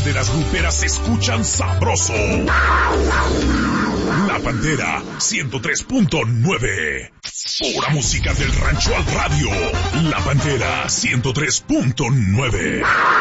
banderas gruperas se escuchan sabroso. La Pantera 103.9. Pura música del rancho al radio. La Pantera 103.9.